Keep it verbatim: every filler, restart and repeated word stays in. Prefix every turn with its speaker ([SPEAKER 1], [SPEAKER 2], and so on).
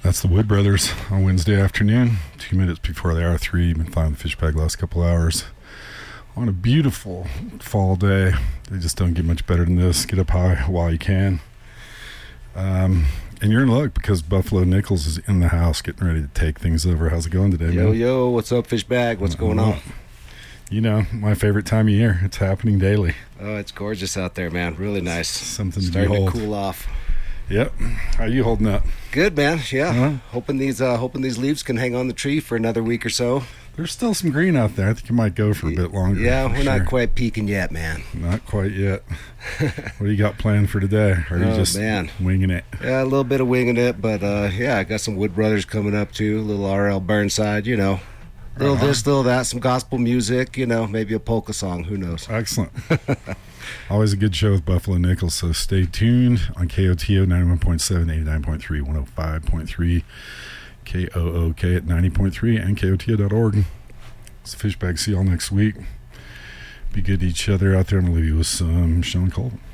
[SPEAKER 1] That's the Wood Brothers on Wednesday afternoon, two minutes before the hour three. You've been finding the fish bag the last couple hours on a beautiful fall day. They just don't get much better than this. Get up high while you can. Um, and you're in luck because Buffalo Nichols is in the house getting ready to take things over. How's it going today,
[SPEAKER 2] yo,
[SPEAKER 1] man?
[SPEAKER 2] Yo, yo, what's up, fish bag? What's going
[SPEAKER 1] uh,
[SPEAKER 2] on?
[SPEAKER 1] You know, my favorite time of year. It's happening daily.
[SPEAKER 2] Oh, it's gorgeous out there, man. Really nice.
[SPEAKER 1] Something to
[SPEAKER 2] Starting
[SPEAKER 1] behold.
[SPEAKER 2] to cool off.
[SPEAKER 1] Yep. How you holding up?
[SPEAKER 2] Good, man. Yeah.
[SPEAKER 1] Uh-huh.
[SPEAKER 2] Hoping these uh, hoping these leaves can hang on the tree for another week or so.
[SPEAKER 1] There's still some green out there. I think it might go for a bit longer.
[SPEAKER 2] Yeah, we're
[SPEAKER 1] sure.
[SPEAKER 2] not quite peaking yet, man.
[SPEAKER 1] Not quite yet. What do you got planned for today? Or are you
[SPEAKER 2] Oh,
[SPEAKER 1] just
[SPEAKER 2] man.
[SPEAKER 1] winging it?
[SPEAKER 2] Yeah, a little bit of winging it, but uh, yeah, I got some Wood Brothers coming up too. A little R L Burnside, you know. A little
[SPEAKER 1] Uh-huh.
[SPEAKER 2] this, little that, some gospel music, you know, maybe a polka song. Who knows?
[SPEAKER 1] Excellent. Always a good show with Buffalo Nichols, so stay tuned on K O T O ninety-one point seven, eighty-nine point three, one oh five point three, K O O K at ninety point three, and K O T O dot org. It's the Fishbag. See y'all next week. Be good to each other out there. I'm going to leave you with some Sean Cole.